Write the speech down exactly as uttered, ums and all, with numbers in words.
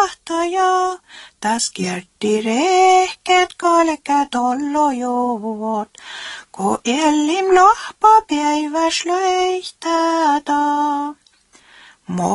tahtoja, tas kierti rehket kalkät ollojuot, ko ellim lohpa päiväs löihtää.